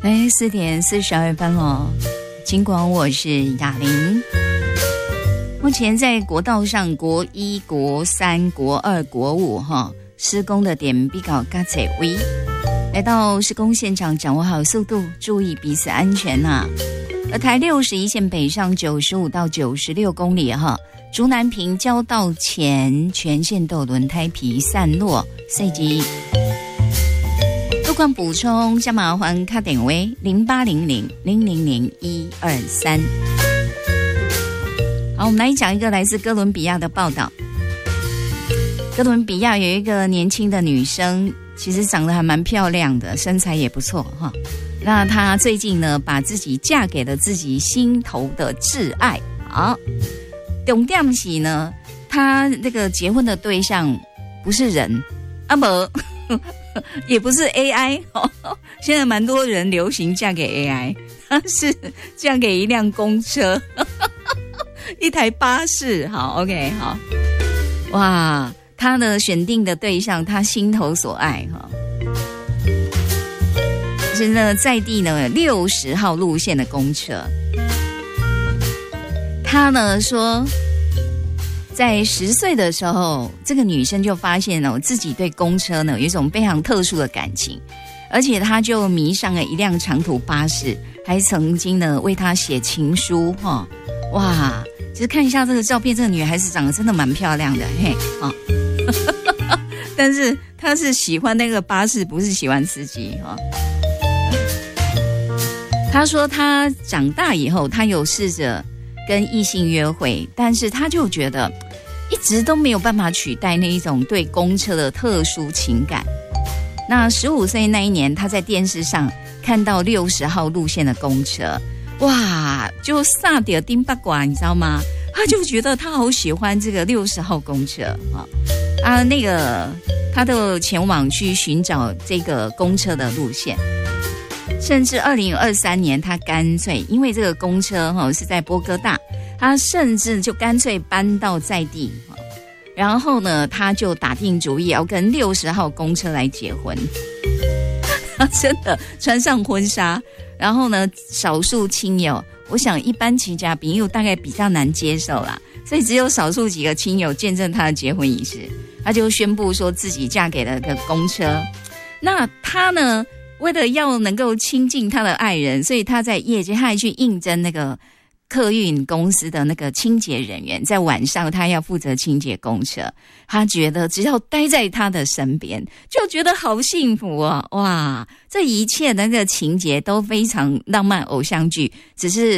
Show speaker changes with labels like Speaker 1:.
Speaker 1: 4点42分了，尽管我是雅玲。目前在国道上，国1、国3、国2、国5施工的点比较较多位。来到施工现场，掌握好速度，注意彼此安全而台61线北上95到96公里竹南平交道前全线都轮胎皮散落，所以路况补充加麻烦卡点为0800000123。好，我们来讲一个来自哥伦比亚的报道。哥伦比亚有一个年轻的女生，其实长得还蛮漂亮的，身材也不错那她最近呢，把自己嫁给了自己心头的挚爱。好，重点是呢，她那个结婚的对象不是人也不是 AI 现在蛮多人流行嫁给 AI， 她是嫁给一辆公车一台巴士。好 OK 好，哇，她的选定的对象，她心头所爱是呢在地呢60号路线的公车。她呢说，在10岁的时候，这个女生就发现自己对公车呢有一种非常特殊的感情，而且她就迷上了一辆长途巴士，还曾经呢为她写情书哇，其实看一下这个照片，这个女孩子长得真的蛮漂亮的但是她是喜欢那个巴士，不是喜欢司机她说她长大以后，她有试着跟异性约会，但是她就觉得一直都没有办法取代那一种对公车的特殊情感。那15岁那一年，她在电视上看到60号路线的公车，哇，就煞掉丁八卦，你知道吗？她就觉得她好喜欢这个60号公车那个她都前往去寻找这个公车的路线。甚至2023年，他干脆因为这个公车是在波哥大，他甚至就干脆搬到在地，然后呢，他就打定主意要跟60号公车来结婚。他真的穿上婚纱，然后呢，少数亲友，我想一般亲家朋友大概比较难接受啦，所以只有少数几个亲友见证他的结婚仪式，他就宣布说自己嫁给了个公车。那他呢，为了要能够亲近他的爱人，所以他在夜间他还去应征那个客运公司的那个清洁人员，在晚上他要负责清洁公车。他觉得只要待在他的身边，就觉得好幸福哇，这一切那个情节都非常浪漫偶像剧，只是